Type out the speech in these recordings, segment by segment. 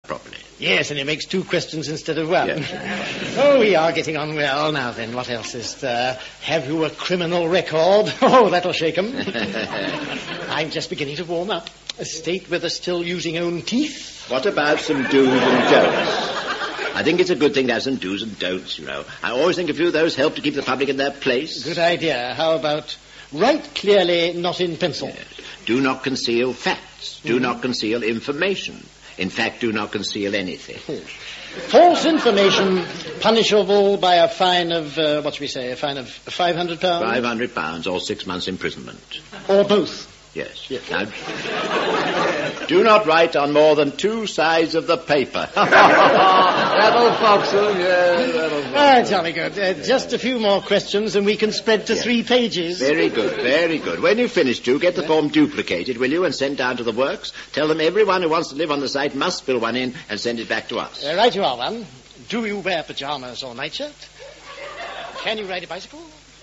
properly. Yes, and he makes 2 questions instead of 1. Yes. Oh, we are getting on well. Now then, what else is there? Have you a criminal record? Oh, that'll shake 'em. I'm just beginning to warm up. State whether still using own teeth. What about some do's and don'ts? I think it's a good thing to have some do's and don'ts, you know. I always think a few of those help to keep the public in their place. Good idea. How about write clearly, not in pencil? Yes. Do not conceal facts. Do not conceal information. In fact, do not conceal anything. False information punishable by a fine of, what should we say, a fine of £500? £500 or 6 months imprisonment. Or both. Yes. Now, do not write on more than 2 sides of the paper. That'll fox him, yes, that'll fox him. Jolly good. Just a few more questions and we can spread to 3 pages. Very good, very good. When you finish, get the form duplicated, will you, and sent down to the works. Tell them everyone who wants to live on the site must fill one in and send it back to us. Right you are, one. Do you wear pyjamas or nightshirt? Can you ride a bicycle?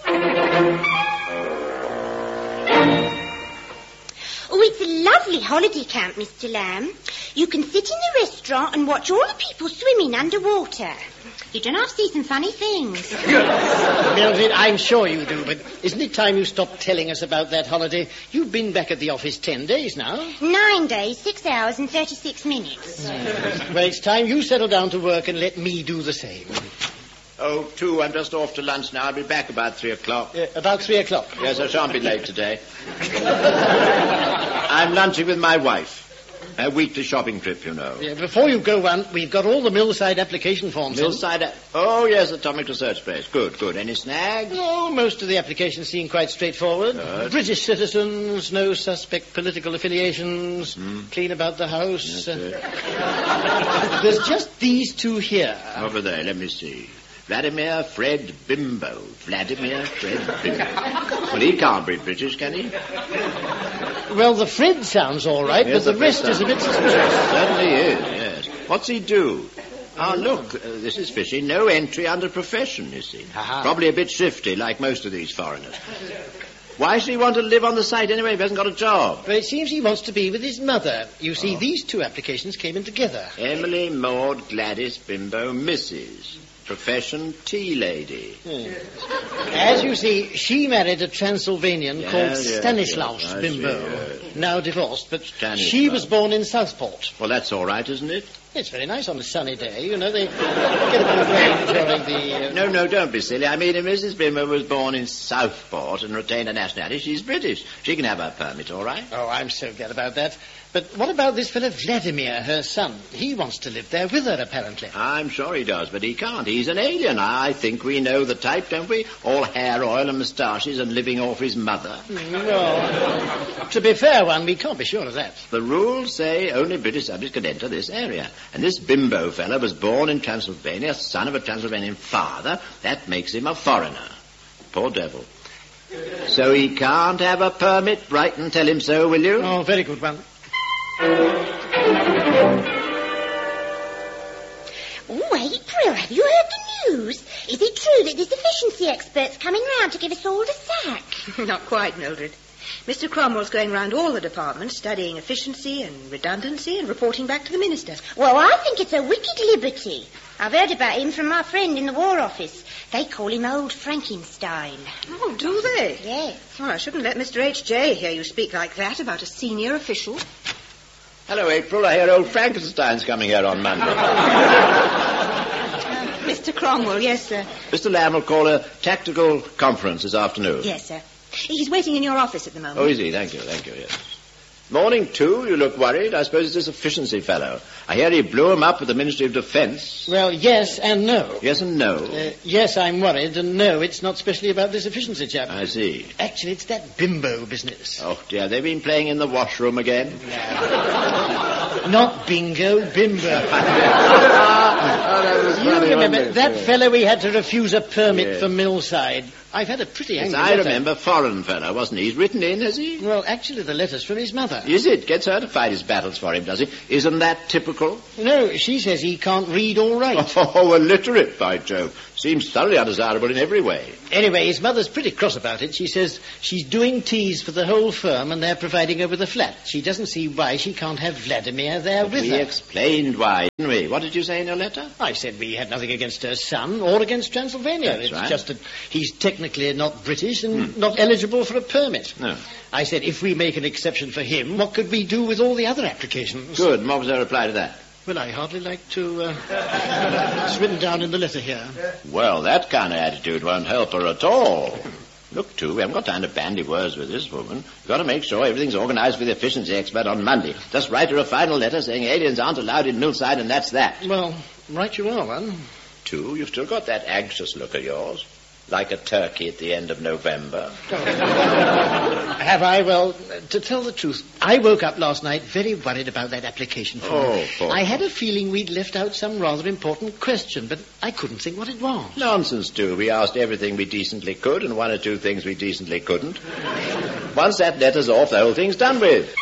Oh, it's a lovely holiday camp, Mr. Lamb. You can sit in the restaurant and watch all the people swimming underwater. You don't have to see some funny things. Mildred, I'm sure you do, but isn't it time you stopped telling us about that holiday? You've been back at the office 10 days now. 9 days, 6 hours and 36 minutes. Well, it's time you settle down to work and let me do the same. Oh, 2, I'm just off to lunch now. I'll be back about 3 o'clock. About 3 o'clock? Yes, I shan't be late today. I'm lunching with my wife. A weekly shopping trip, you know. Yeah, before you go on, we've got all the Millside application forms in. Millside? Oh, yes, Atomic Research Place. Good, good. Any snags? No, most of the applications seem quite straightforward. Good. British citizens, no suspect political affiliations, clean about the house. There's just these 2 here. Over there, let me see. Vladimir Fred Bimbo. Vladimir Fred Bimbo. Well, he can't be British, can he? Well, the Fred sounds all right, Yes, but the rest is a bit suspicious. Certainly is, yes. What's he do? Ah, look, this is fishy. No entry under profession, you see. Aha. Probably a bit shifty, like most of these foreigners. Why should he want to live on the site anyway if he hasn't got a job? Well, it seems he wants to be with his mother. You see, these 2 applications came in together. Emily Maud Gladys Bimbo, Mrs. Profession, tea lady. As you see, she married a Transylvanian called Stanislaus yes, I Bimbo, see, yes. now divorced, but Stanislaus. she was born in Southport. Well, that's all right, isn't it? It's very nice on a sunny day, you know, they get a bit of rain during the... No, don't be silly. I mean, if Mrs. Bimbo was born in Southport and retained her nationality, she's British. She can have her permit, all right? Oh, I'm so glad about that. But what about this fellow Vladimir, her son? He wants to live there with her, apparently. I'm sure he does, but he can't. He's an alien. I think we know the type, don't we? All hair oil and moustaches and living off his mother. No. To be fair, one, we can't be sure of that. The rules say only British subjects can enter this area. And this Bimbo fella was born in Transylvania, son of a Transylvanian father. That makes him a foreigner. Poor devil. So he can't have a permit. Write and tell him so, will you? Oh, very good one. Oh, April, have you heard the news? Is it true that this efficiency expert's coming round to give us all the sack? Not quite, Mildred. Mr. Cromwell's going round all the departments, studying efficiency and redundancy and reporting back to the minister. Well, I think it's a wicked liberty. I've heard about him from my friend in the War Office. They call him Old Frankenstein. Oh, do they? Yes. Well, I shouldn't let Mr. H.J. hear you speak like that about a senior official. Hello, April. I hear old Frankenstein's coming here on Monday. Mr. Cromwell, yes, sir. Mr. Lamb will call a tactical conference this afternoon. Yes, sir. He's waiting in your office at the moment. Oh, is he? Thank you, yes. Morning, too. You look worried. I suppose it's this efficiency fellow. I hear he blew him up at the Ministry of Defence. Well, yes and no. Yes and no? Yes, I'm worried, and no, it's not specially about this efficiency chap. I see. Actually, it's that Bimbo business. Oh, dear. They've been playing in the washroom again? Not bingo, Bimbo. That was You funny, remember wasn't it? that fellow we had to refuse a permit Yes. for Millside. I've had a pretty Yes, angry I letter. remember, foreign fellow, wasn't he? He's written in, has he? Well, actually, the letter's from his mother. Is it? Gets her to fight his battles for him, does he? Isn't that typical? No, she says he can't read or write. Oh, illiterate, by Jove. Seems thoroughly undesirable in every way. Anyway, his mother's pretty cross about it. She says she's doing teas for the whole firm and they're providing her with a flat. She doesn't see why she can't have Vladimir there with We her. explained why, didn't we? What did you say in your letter? I said we had nothing against her son or against Transylvania. That's It's right. just that he's technically not British and not eligible for a permit. No. I said if we make an exception for him, what could we do with all the other applications? Good. And what was her reply to that? Well, I hardly like to... it's written down in the letter here. Well, that kind of attitude won't help her at all. Look, too, we haven't got time to bandy words with this woman. We've got to make sure everything's organised for the efficiency expert on Monday. Just write her a final letter saying aliens aren't allowed in Millside, and that's that. Well, right you are, one. Too, you've still got that anxious look of yours. Like a turkey at the end of November. Have I? Well, to tell the truth, I woke up last night very worried about that application form. Oh, poor I had a feeling we'd left out some rather important question, but I couldn't think what it was. Nonsense, too. We asked everything we decently could and one or two things we decently couldn't. Once that letter's off, the whole thing's done with.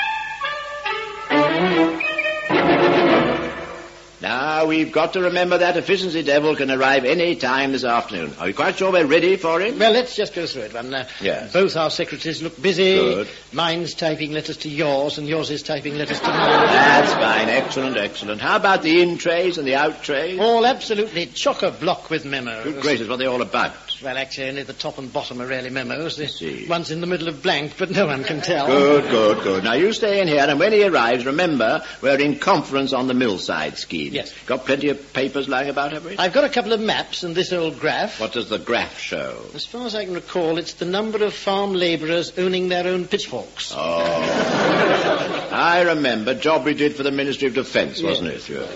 Now, we've got to remember that efficiency devil can arrive any time this afternoon. Are you quite sure we're ready for him? Well, let's just go through it, one. Yes. Both our secretaries look busy. Good. Mine's typing letters to yours, and yours is typing letters to mine. That's fine. Excellent, excellent. How about the in trays and the out trays? All absolutely chock-a-block with memos. Good gracious, what are they all about? Well, actually, only the top and bottom are really memos. The see. one's in the middle of blank, but no one can tell. Good, good, good. Now, you stay in here, and when he arrives, remember, we're in conference on the Millside scheme. Yes. Got plenty of papers lying about, have we? I've got a couple of maps and this old graph. What does the graph show? As far as I can recall, it's the number of farm labourers owning their own pitchforks. Oh. I remember. Job we did for the Ministry of Defence, wasn't it? Yeah.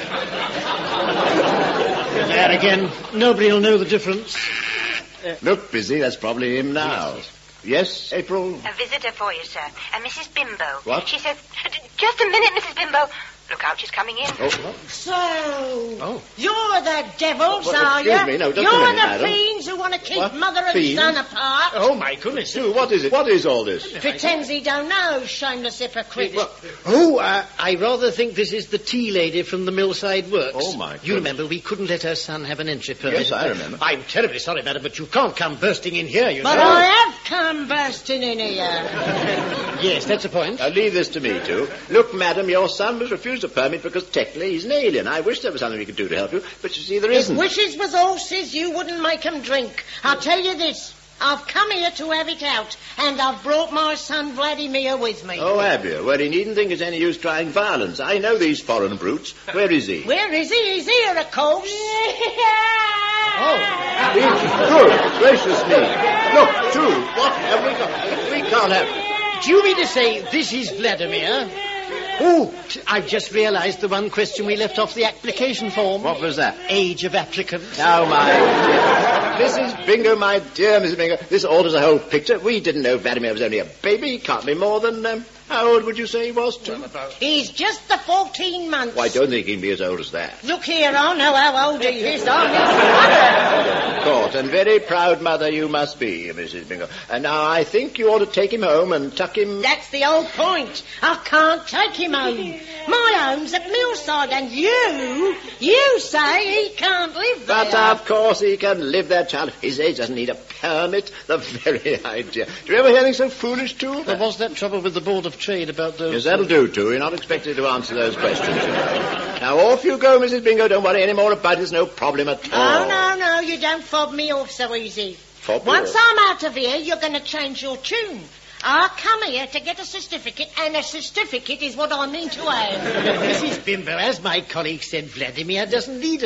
There again, nobody will know the difference. Look busy. That's probably him now. Yes, April? A visitor for you, sir. Mrs. Bimbo. What? She says... Just a minute, Mrs. Bimbo. Look out, she's coming in. Oh, what? So, you're the devils, What, are excuse you? me, no, just a You're minute, the madam. fiends who want to keep What? mother and Fiends? son apart. Oh, my goodness. Sue, what is it? What is all this? Pretends he don't know, shameless hypocrite. Oh, I rather think this is the tea lady from the Millside Works. Oh, my You goodness. remember, we couldn't let her son have an entry permit. Yes, I remember. I'm terribly sorry, madam, but you can't come bursting in here, you But know. I have come bursting in here. Yes, that's the point. Now, leave this to me, too. Look, madam, your son was refused a permit because technically he's an alien. I wish there was something we could do to help you, but you see, there If isn't. wishes was horses, you wouldn't make 'em drink. I'll tell you this. I've come here to have it out, and I've brought my son Vladimir with me. Oh, have you? Well, he needn't think it's any use trying violence. I know these foreign brutes. Where is he? Where is he? He's here, of course. Good gracious me. Look, too, what have we got? We can't have... Do you mean to say this is Vladimir? Oh, I've just realised the one question we left off the application form. What was that? Age of applicant. Now, my dear Mrs. Bingo, my dear Mrs. Bingo, this alters the whole picture. We didn't know Vladimir was only a baby. He can't be more than, how old would you say he was, too? He's just the 14 months. Well, I don't think he can be as old as that. Look here, I know how old he is. I'm his mother. Of course, and very proud mother you must be, Mrs. Bingo. And now I think you ought to take him home and tuck him... That's the whole point. I can't take him home. My home's at Millside, and you say he can't live there. But of course he can live there, child. His age doesn't need a permit. The very idea. Do you ever hear anything so foolish, too? There was that trouble with the Board of Trade about those... Yes, that'll do, too. You're not expected to answer those questions. Now, off you go, Mrs. Bingo. Don't worry any more about it. There's no problem at all. Oh, no, you don't fob me off so easy. Fob you Once off? I'm out of here, you're going to change your tune. I come here to get a certificate, and a certificate is what I mean to have. Mrs. Bimbo, as my colleague said, Vladimir doesn't need a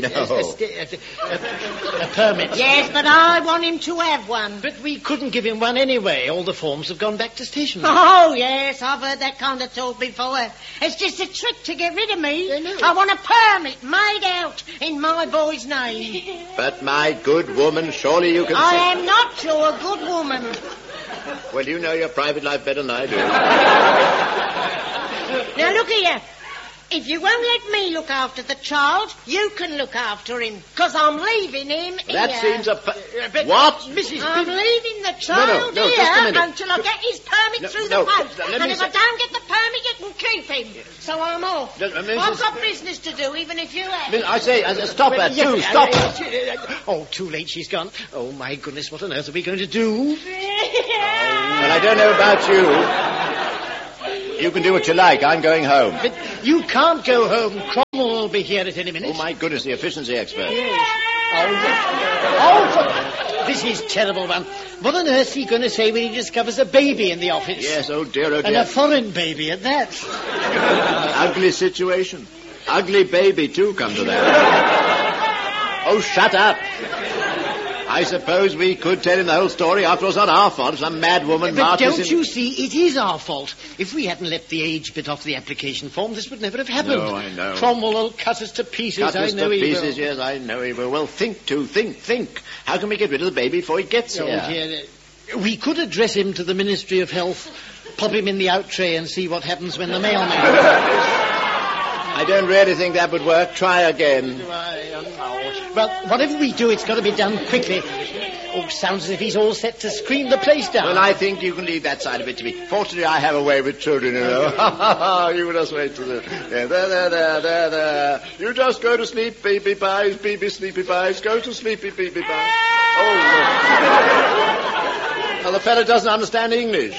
permit. Yes, but I want him to have one. But we couldn't give him one anyway. All the forms have gone back to station. Oh, yes, I've heard that kind of talk before. It's just a trick to get rid of me. I know. I want a permit made out in my boy's name. But, my good woman, surely you can I see... am not your good woman. Well, you know your private life better than I do. Now, look here. If you won't let me look after the child, you can look after him, because I'm leaving him That here. seems a... But What? Mrs. I'm leaving the child No, just a here minute. until I get his permit through no, the post. let And me if I say- don't get the permit, you can keep him. So I'm off. Mrs. I've got business to do, even if you have. I say, stop her, too, stop her. Oh, too late, she's gone. Oh, my goodness, what on earth are we going to do? Well, I don't know about you. You can do what you like. I'm going home. But you can't go home. Cromwell will be here at any minute. Oh, my goodness, the efficiency expert. This is terrible, one. What on earth is he going to say when he discovers a baby in the office? Yes, oh dear, oh And dear. a foreign baby at that. Ugly situation. Ugly baby, too, come to that. Oh, shut up. I suppose we could tell him the whole story. After all, it's not our fault. Some mad woman But marches don't you see, it is our fault. If we hadn't left the age bit off the application form, this would never have happened. No, I know. Cromwell will cut us to pieces. Cut us I know to he pieces, will. yes, I know he will. Well, think. How can we get rid of the baby before he gets Oh, here? dear. We could address him to the Ministry of Health, pop him in the out tray and see what happens when the mailman... I don't really think that would work. Try again. Well, whatever we do, it's got to be done quickly. Oh, sounds as if he's all set to scream the place down. Well, I think you can leave that side of it to me. Fortunately, I have a way with children, you know. You just wait till the... Yeah, there. You just go to sleep, baby pies, baby sleepy pies. Go to sleepy, baby pies. Oh, look. Well, the fellow doesn't understand English.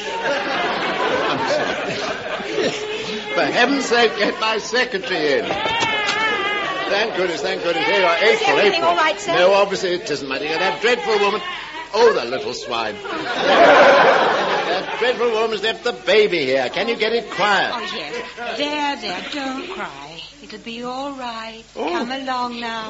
For heaven's sake, get my secretary in. Thank goodness. Here you are. April. everything all right, sir? No, obviously it isn't, my dear. That dreadful woman... Oh, the little swine. That dreadful woman's left the baby here. Can you get it quiet? Oh, yes. There, don't cry. It'll be all right. Come along now.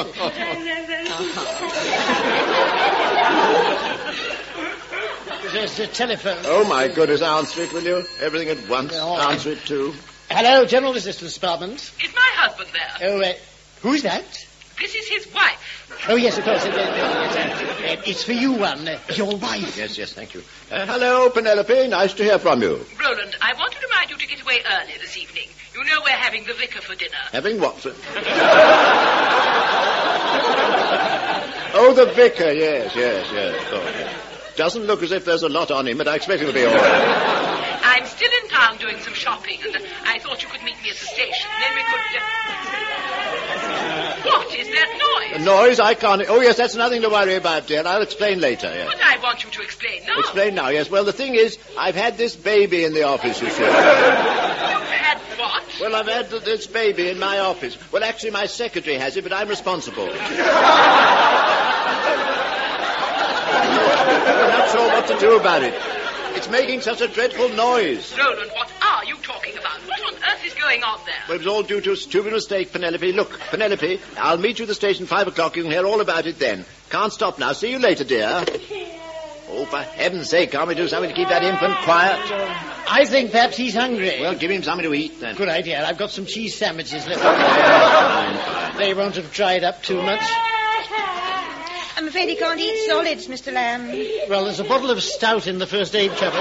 There's the telephone. Oh, my goodness. Answer it, will you? Everything at once. Yeah, all right. Answer it, too. Hello, General Assistance Department. Is my husband there? Oh, who's that? This is his wife. Oh, yes, of course. It's for you, one. Your wife. Yes, thank you. Hello, Penelope. Nice to hear from you. Roland, I want to remind you to get away early this evening. You know we're having the vicar for dinner. Having what? Oh, the vicar. Yes. Oh. Doesn't look as if there's a lot on him, but I expect it'll be all right. I'm still in town doing some shopping, and I thought you could meet me at the station. Then we could... What is that noise? The noise? I can't... Oh, yes, that's nothing to worry about, dear. I'll explain later, yes. But I want you to explain now. Explain now, yes. Well, the thing is, I've had this baby in the office, you see. You've had what? Well, I've had this baby in my office. Well, actually, my secretary has it, but I'm responsible. I'm not sure what to do about it. It's making such a dreadful noise. Roland, what are you talking about? What on earth is going on there? Well, it was all due to a stupid mistake, Penelope. Look, Penelope, I'll meet you at the station 5 o'clock. You can hear all about it then. Can't stop now. See you later, dear. Oh, for heaven's sake, can't we do something to keep that infant quiet? I think perhaps he's hungry. Well, give him something to eat, then. Good idea. I've got some cheese sandwiches left. Fine. They won't have dried up too much. I'm afraid he can't eat solids, Mr. Lamb. Well, there's a bottle of stout in the first aid cupboard.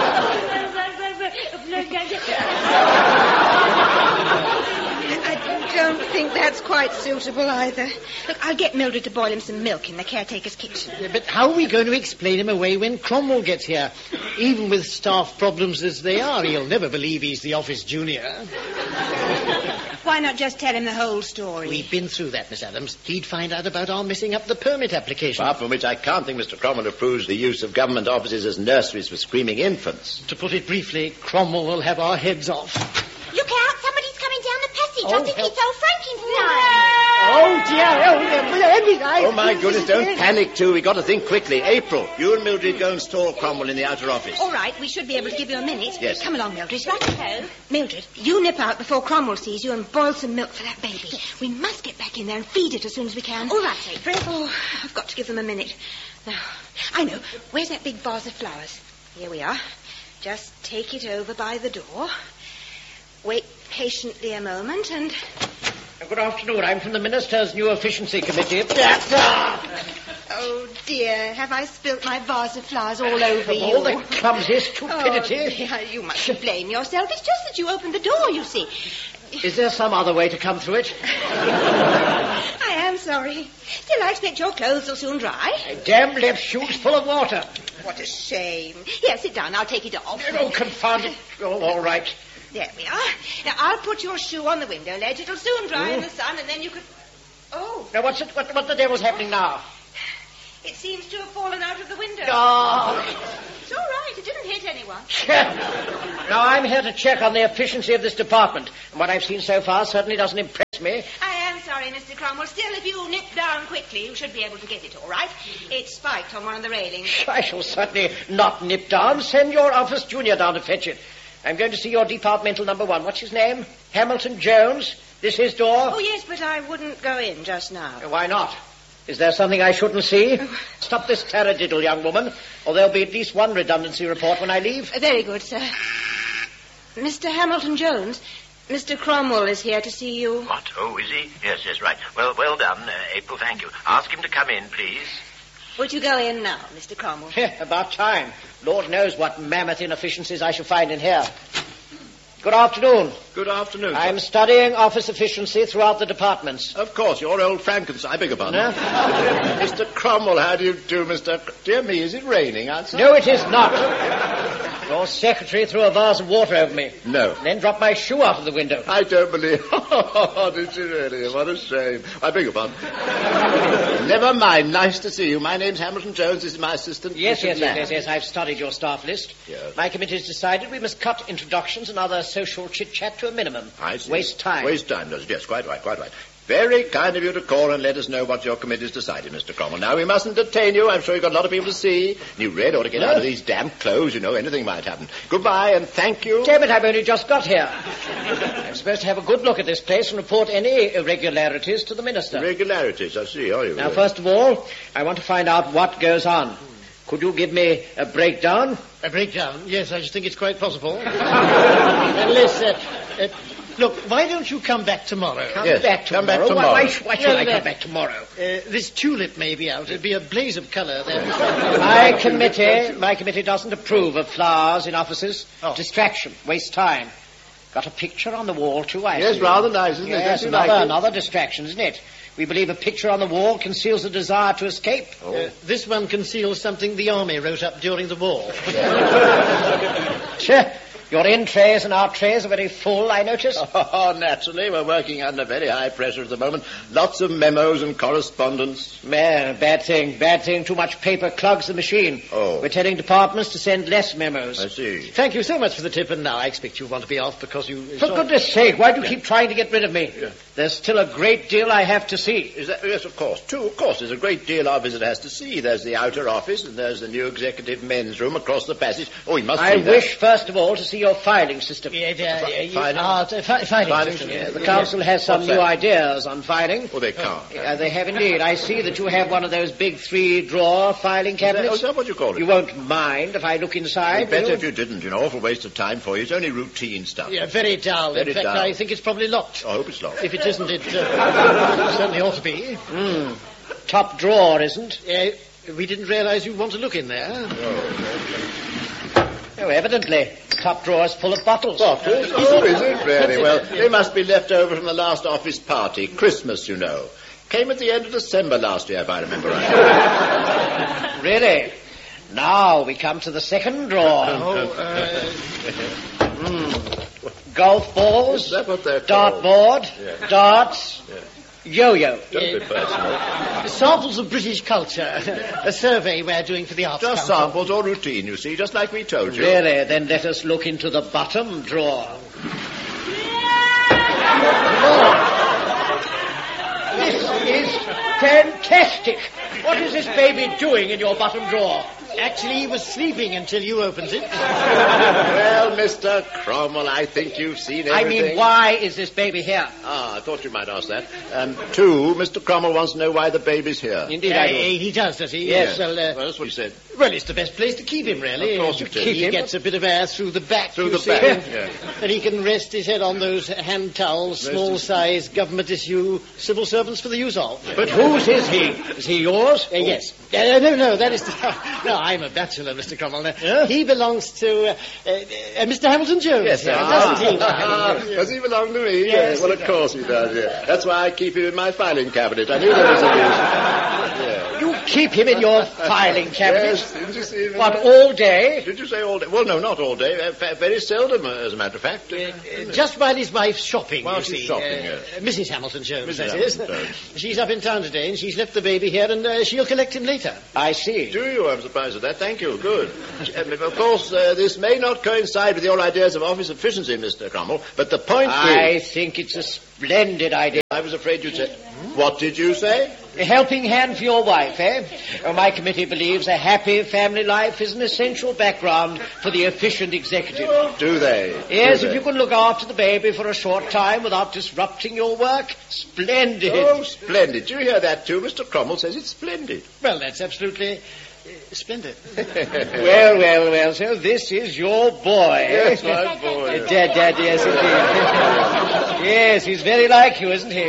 I don't think that's quite suitable either. Look, I'll get Mildred to boil him some milk in the caretaker's kitchen. Yeah, but how are we going to explain him away when Cromwell gets here? Even with staff problems as they are, he'll never believe he's the office junior. Why not just tell him the whole story? We've been through that, Miss Adams. He'd find out about our messing up the permit application. Apart from which, I can't think Mr. Cromwell approves the use of government offices as nurseries for screaming infants. To put it briefly, Cromwell will have our heads off. Look out, somebody's coming down the passage. Oh, I think help. it's old Frankenstein. Oh, dear. Oh, my goodness, don't panic, too. We've got to think quickly. April, you and Mildred go and stall Cromwell in the outer office. All right, we should be able to give you a minute. Yes. Come along, Mildred. Right. Mildred, you nip out before Cromwell sees you and boil some milk for that baby. Yes. We must get back in there and feed it as soon as we can. All right, April. Oh, I've got to give them a minute. Now, I know. Where's that big vase of flowers? Here we are. Just take it over by the door. Wait patiently a moment and... Good afternoon. I'm from the Minister's New Efficiency Committee. Oh, dear. Have I spilt my vase of flowers all over you? All the clumsy stupidity. Oh, dear, you mustn't blame yourself. It's just that you opened the door, you see. Is there some other way to come through it? I am sorry. Still, I expect your clothes will soon dry. A damn left shoe's full of water. What a shame. Here, sit down. I'll take it off. Oh, confound it. Oh, all right. There we are. Now, I'll put your shoe on the window ledge. It'll soon dry in the sun, and then you could... Oh. Now, what the devil's happening now? It seems to have fallen out of the window. Oh. It's all right. It didn't hit anyone. Now, I'm here to check on the efficiency of this department. And what I've seen so far certainly doesn't impress me. I am sorry, Mr. Cromwell. Still, if you nip down quickly, you should be able to get it, all right? It's spiked on one of the railings. I shall certainly not nip down. Send your office junior down to fetch it. I'm going to see your departmental number 1. What's his name? Hamilton Jones. This his door? Oh, yes, but I wouldn't go in just now. Why not? Is there something I shouldn't see? Stop this taradiddle, young woman, or there'll be at least one redundancy report when I leave. Very good, sir. Mr. Hamilton Jones, Mr. Cromwell is here to see you. What? Oh, is he? Yes, right. Well done, April, thank you. Ask him to come in, please. Would you go in now, Mr. Cromwell? About time. Lord knows what mammoth inefficiencies I shall find in here. Good afternoon. Good afternoon. I'm studying office efficiency throughout the departments. Of course, you're old Frankenstein. I beg your pardon. No? Mr. Cromwell, how do you do, Mr... Dear me, is it raining outside? No, it is not. Your secretary threw a vase of water over me. No. Then dropped my shoe out of the window. I don't believe... Oh, did she really? What a shame. I beg your pardon. Never mind. Nice to see you. My name's Hamilton Jones. This is my assistant. Yes. I've studied your staff list. Yes. My committee's decided we must cut introductions and other social chit-chat to a minimum. I see. Waste time. Waste time, does it? Yes, quite right. Very kind of you to call and let us know what your committee's decided, Mr. Cromwell. Now, we mustn't detain you. I'm sure you've got a lot of people to see. You really ought to get out of these damp clothes. You know, anything might happen. Goodbye, and thank you. Damn it, I've only just got here. I'm supposed to have a good look at this place and report any irregularities to the minister. Irregularities, I see. Are you? Now, first of all, I want to find out what goes on. Could you give me a breakdown? A breakdown? Yes, I just think it's quite possible. Unless, look, why don't you come back tomorrow? Come back tomorrow? Why should I come back tomorrow? This tulip may be out. It'd be a blaze of colour there. My committee doesn't approve of flowers in offices. Oh. Distraction, waste time. Got a picture on the wall, too, I see. Yes, rather nice, isn't it? Yes, another distraction, isn't it? We believe a picture on the wall conceals a desire to escape. Oh. This one conceals something the army wrote up during the war. Your in trays and our trays are very full, I notice. Oh, naturally. We're working under very high pressure at the moment. Lots of memos and correspondence. Bad thing. Too much paper clogs the machine. Oh. We're telling departments to send less memos. I see. Thank you so much for the tip, and now I expect you want to be off because you... For goodness sake, why do you keep trying to get rid of me? Yeah. There's still a great deal I have to see. Is that... Yes, of course. There's a great deal our visitor has to see. There's the outer office, and there's the new executive men's room across the passage. Oh, he must see that. I wish, first of all, to see your filing system. Filing system. Yeah, the council has some new ideas on filing. Oh, they can't. They have indeed. I see that you have one of those big 3-drawer filing cabinets. Is that what you call it? You won't mind if I look inside? Better if you didn't. Awful waste of time for you. It's only routine stuff. Yeah, very dull. In fact, I think it's probably locked. I hope it's locked. If it isn't, it certainly ought to be. Top drawer isn't? We didn't realise you'd want to look in there. Oh, evidently. Top drawer's full of bottles. Bottles? Oh, is it? Very well. They must be left over from the last office party. Christmas, you know. Came at the end of December last year, if I remember right. Really? Now we come to the second drawer. Golf balls. Is that what they're called? Dartboard. Darts. Yo-yo. Don't be personal. Samples of British culture. A survey we're doing for the Arts Just Council. samples or routine, you see, just like we told you. Really? Then let us look into the bottom drawer. This is fantastic. What is this baby doing in your bottom drawer? Actually, he was sleeping until you opened it. Well, Mr. Cromwell, I think you've seen everything. I mean, why is this baby here? I thought you might ask that. Two, Mr. Cromwell wants to know why the baby's here. Indeed, I do. He does he? Yes. Well, that's what he said. Well, it's the best place to keep him, really. Of course it is. He gets a bit of air through the back, Through you the see. back, yeah. And he can rest his head on those hand towels, small size, government issue, civil servants for the use of. But whose is he? Is he yours? Yes. No, that is... No, I'm a bachelor, Mr. Cromwell. He belongs to Mr. Hamilton Jones. Yes, sir. Doesn't he? Does he belong to me? Yes. Well, of course he does, yeah. That's why I keep him in my filing cabinet. I knew there was a reason. Yeah. You keep him in your filing cabinet? Yes, didn't you see him? What, all day? Did you say all day? Well, no, not all day. Very seldom, as a matter of fact. Just while his wife's shopping, While you she's see. shopping, yes. Mrs. Hamilton Jones, Mrs. that Hamilton is. Jones. She's up in town today, and she's left the baby here, and she'll collect him later. I see. Do you? I'm surprised at that. Thank you. Good. Of course, this may not coincide with your ideas of office efficiency, Mr. Cromwell, but the point I is... think it's a splendid idea. I was afraid you'd say... What did you say? A helping hand for your wife, eh? My committee believes a happy family life is an essential background for the efficient executive. Do they? Yes, Do if they? you can look after the baby for a short time without disrupting your work, splendid. Oh, splendid. Do you hear that, too? Mr. Cromwell says it's splendid. Well, that's absolutely splendid. Well, so this is your boy. Yes, my boy. Dad, yes, indeed. Yes, he's very like you, isn't he?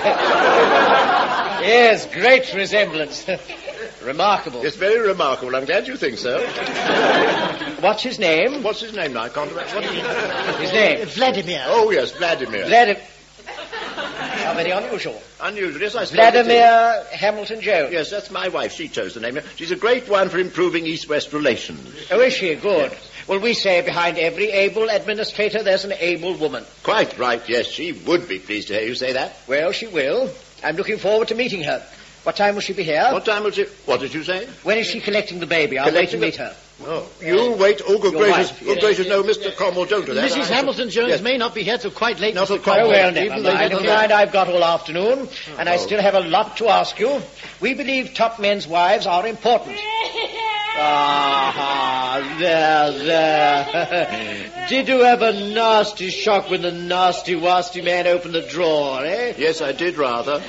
Yes, great resemblance. Remarkable. It's very remarkable. I'm glad you think so. What's his name? What's his name now? I can't remember. What is His name? Vladimir. Oh, yes, Vladimir. How very unusual. Unusual, yes, I suppose. Vladimir Hamilton Jones. Yes, that's my wife. She chose the name. She's a great one for improving East-West relations. Oh, is she? Good. Well, we say behind every able administrator there's an able woman. Quite right, yes. She would be pleased to hear you say that. Well, she will. I'm looking forward to meeting her. What time will she be here? What time will she... What did you say? When is she collecting the baby? I'll wait to meet her. Oh, you wait. Oh, good Your gracious. wife, Good yes. gracious, no, Mr. Cromwell, don't do that. Mrs. Hamilton Jones Yes. may not be here till quite late, Not Mr. till quite Oh, Cromwell. well, never Even though mind. you Never don't- mind, I've got all afternoon, and I still have a lot to ask you. We believe top men's wives are important. There. Did you have a nasty shock when the nasty man opened the drawer, eh? Yes, I did rather.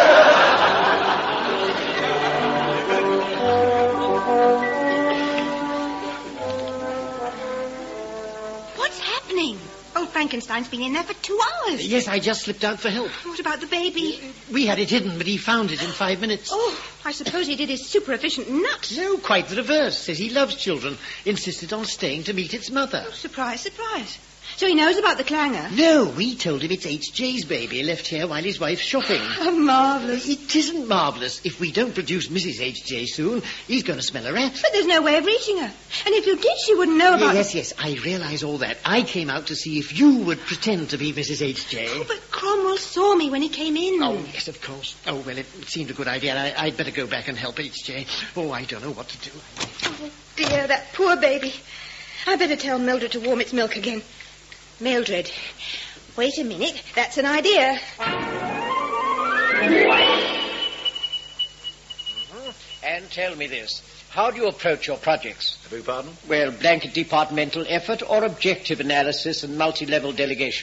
What's happening? Old Frankenstein's been in there for 2 hours. Yes, I just slipped out for help. What about the baby? We had it hidden, but he found it in 5 minutes. Oh, I suppose he did his super efficient nut. No, quite the reverse. Says he loves children. Insisted on staying to meet its mother. Surprise, surprise. So he knows about the clanger. No, we told him it's H.J.'s baby left here while his wife's shopping. Oh, marvellous. It isn't marvellous. If we don't produce Mrs. H.J. soon, he's going to smell a rat. But there's no way of reaching her. And if you did, she wouldn't know about... Yes, I realise all that. I came out to see if you would pretend to be Mrs. H.J. Oh, but Cromwell saw me when he came in. Oh, yes, of course. Oh, well, it seemed a good idea. I'd better go back and help H.J. Oh, I don't know what to do. Oh, dear, that poor baby. I better tell Mildred to warm its milk again. Mildred, wait a minute. That's an idea. And tell me this. How do you approach your projects? I beg your pardon? Well, blanket departmental effort or objective analysis and multi-level delegation?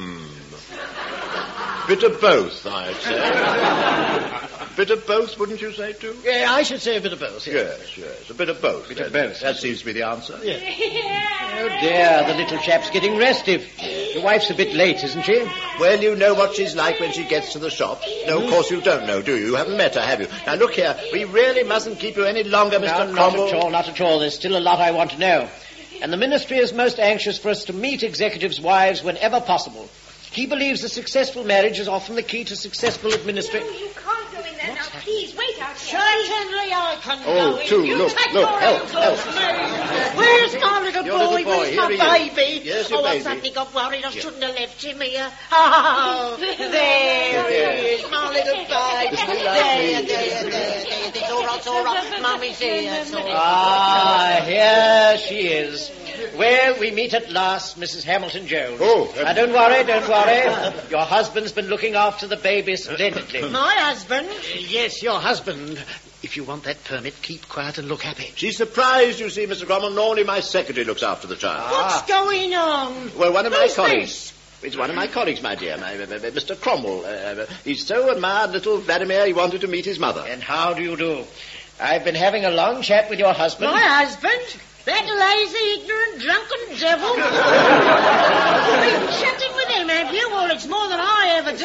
Bit of both, I'd say. Bit of both, wouldn't you say, too? Yeah, I should say a bit of both. Yes, a bit of both. Bit of both. That seems to be the answer. Oh, dear, the little chap's getting restive. Your wife's a bit late, isn't she? Well, you know what she's like when she gets to the shops. No, of course you don't know, do you? You haven't met her, have you? Now, look here. We really mustn't keep you any longer, Mr. No, Cromwell. not at all. There's still a lot I want to know. And the ministry is most anxious for us to meet executives' wives whenever possible. He believes a successful marriage is often the key to successful administration. You can't go in there now. Please, wait out here. Certainly I can Oh, go in. too, You look, take look, your help, hands help. off me. Where's my little Your boy? little boy, Where's my here he is. baby? Yes, your I baby. suddenly got worried. I shouldn't have left him here. Oh, there he is, my little baby. There. It's all right. Mummy's here. It's all right. Ah, here she is. Well, we meet at last, Mrs. Hamilton Jones. Oh, Now, don't worry. Your husband's been looking after the baby splendidly. My husband? Yes, your husband. If you want that permit, keep quiet and look happy. She's surprised, you see, Mr. Cromwell. Normally my secretary looks after the child. What's going on? Well, one of my Who's colleagues. It's one of my colleagues, my dear, Mr. Cromwell. He's so admired little Vladimir, he wanted to meet his mother. And how do you do? I've been having a long chat with your husband. My husband? That lazy, ignorant, drunken devil? You've been chatting with him, have you? Well, it's more than I ever do. I never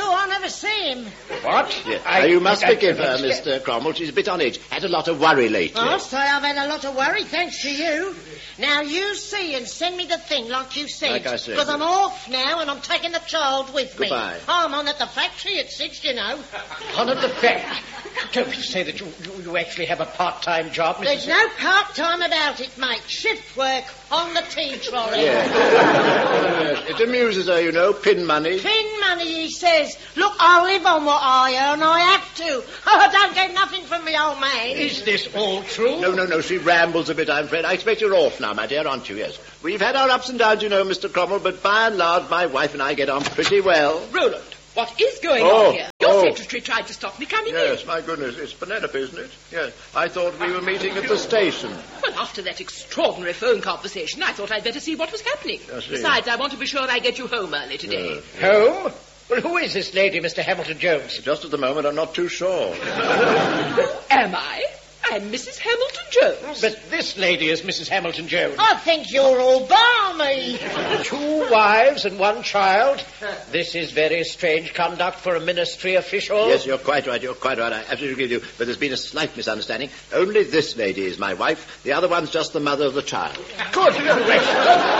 never see him. What? Yeah. You must forgive her, Mr. Cromwell. She's a bit on edge. Had a lot of worry lately. I'll say I've had a lot of worry, thanks to you. Now, you see and send me the thing like you said. Like I said. Because I'm off now and I'm taking the child with me. Goodbye. I'm on at the factory at 6, you know. On at the factory? Don't you say that you actually have a part-time job, Mrs. There's no part-time about it, mate. Shift work on the tea trolley. Yes. It amuses her, you know. Pin money. Pin money, he says. Look, I live on what I earn. I have to. I don't get nothing from me old man. Is this all true? No. She rambles a bit, I'm afraid. I expect you're off now, my dear, aren't you? Yes. We've had our ups and downs, you know, Mr. Cromwell, but by and large, my wife and I get on pretty well. Roland, what is going on here? Your secretary tried to stop me coming in. Yes, my goodness. It's Penelope, isn't it? Yes. I thought we were meeting at the station. Well, after that extraordinary phone conversation, I thought I'd better see what was happening. I see. Besides, I want to be sure I get you home early today. Home? Well, who is this lady, Mr. Hamilton Jones? Just at the moment, I'm not too sure. Am I? I'm Mrs. Hamilton Jones. But this lady is Mrs. Hamilton Jones. I think you're all balmy. 2 wives and 1 child. This is very strange conduct for a ministry official. Yes, you're quite right. I absolutely agree with you. But there's been a slight misunderstanding. Only this lady is my wife. The other one's just the mother of the child. Good gracious.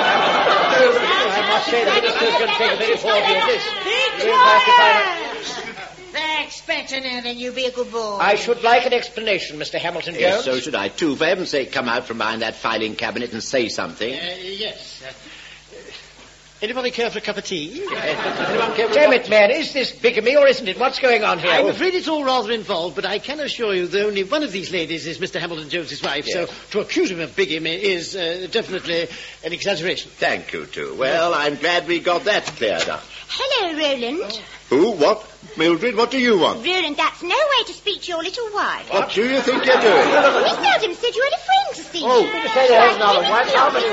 I must say the minister's going to take a very poor view of this. Be quiet! That's better now, then. You be a good boy. I should like an explanation, Mr. Hamilton Jones. Yes, so should I, too. For heaven's sake, come out from behind that filing cabinet and say something. Yes. Anybody care for a cup of tea? Damn it, man. Is this bigamy or isn't it? What's going on here? I'm afraid it's all rather involved, but I can assure you that only one of these ladies is Mr. Hamilton Jones's wife, Yes. so to accuse him of bigamy is definitely an exaggeration. Thank you, too. Well, I'm glad we got that cleared up. Hello, Roland. Who? What? Mildred, what do you want? Roland, that's no way to speak to your little wife. What do you think you're doing? Miss Seldom said you had a friend to see. Oh, you say there isn't another wife. How many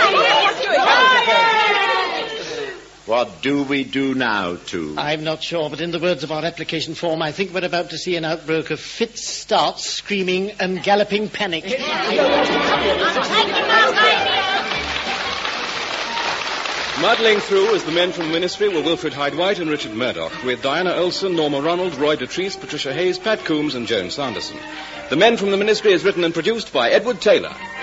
What do we do now, too? I'm not sure, but in the words of our application form, I think we're about to see an outbreak of fit starts, screaming, and galloping panic. Muddling through as the men from the ministry were Wilfred Hyde-White and Richard Murdoch, with Diana Olsen, Norma Ronald, Roy Dotrice, Patricia Hayes, Pat Coombs and Joan Sanderson. The Men from the Ministry is written and produced by Edward Taylor.